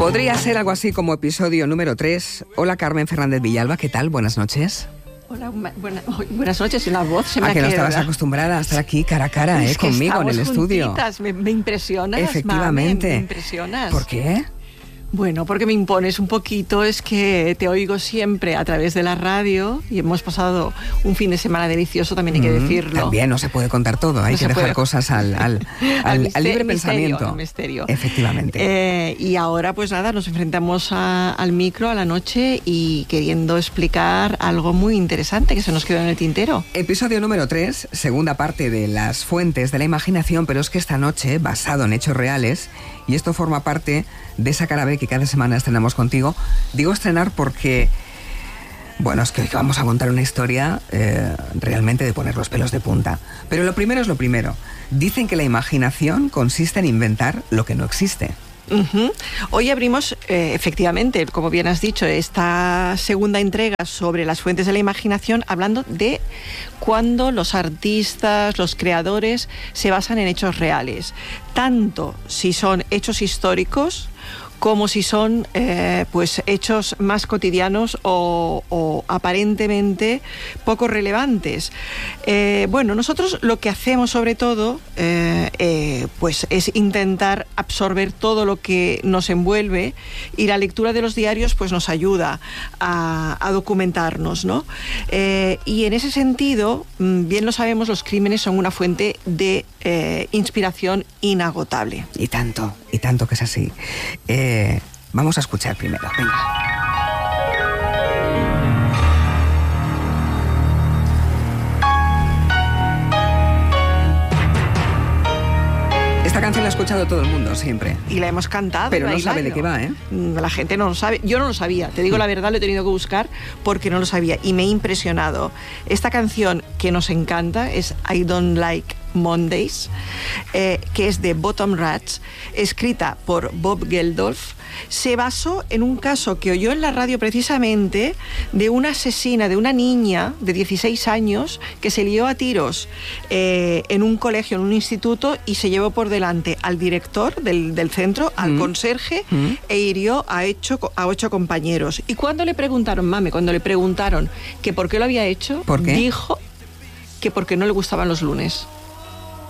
Podría ser algo así como episodio número 3. Hola, Carmen Fernández Villalba, ¿qué tal? Buenas noches. Hola, buenas noches. Y la voz se me ha que no quedado. estabas acostumbrada a estar aquí cara a cara, conmigo en el estudio. Me impresionas, Efectivamente. Mame, me impresionas. ¿Por qué? Bueno, porque me impones un poquito, es que te oigo siempre a través de la radio y hemos pasado un fin de semana delicioso, también hay que decirlo. También no se puede contar todo, hay que dejar cosas al libre pensamiento. Al misterio. Efectivamente. Y ahora, pues nada, nos enfrentamos al micro a la noche y queriendo explicar algo muy interesante que se nos quedó en el tintero. Episodio número 3, segunda parte de las fuentes de la imaginación, pero es que esta noche, basado en hechos reales, y esto forma parte de esa cara B que cada semana estrenamos contigo. Digo estrenar porque, bueno, es que hoy vamos a contar una historia realmente de poner los pelos de punta. Pero lo primero es lo primero. Dicen que la imaginación consiste en inventar lo que no existe. Hoy abrimos, efectivamente, como bien has dicho, esta segunda entrega sobre las fuentes de la imaginación, hablando de cuando los artistas, los creadores, se basan en hechos reales, tanto si son hechos históricos como si son pues hechos más cotidianos o aparentemente poco relevantes. Bueno, nosotros lo que hacemos sobre todo pues es intentar absorber todo lo que nos envuelve, y la lectura de los diarios pues nos ayuda a documentarnos, ¿no? Y en ese sentido, bien lo sabemos, los crímenes son una fuente de inspiración inagotable. Y tanto que es así. Vamos a escuchar primero. Venga. Esta canción la ha escuchado todo el mundo siempre. Y la hemos cantado. Pero no sabe de qué va, ¿eh? La gente no lo sabe. Yo no lo sabía. Te digo la verdad, lo he tenido que buscar porque no lo sabía. Y me he impresionado. Esta canción que nos encanta es I Don't Like Mondays, que es de Bottom Rats, escrita por Bob Geldof. Se basó en un caso que oyó en la radio precisamente de una asesina, de una niña de 16 años que se lió a tiros en un colegio, en un instituto, y se llevó por delante al director del centro, al conserje, e hirió a 8 compañeros. Y cuando le preguntaron que por qué lo había hecho, ¿Por qué? dijo que porque no le gustaban los lunes.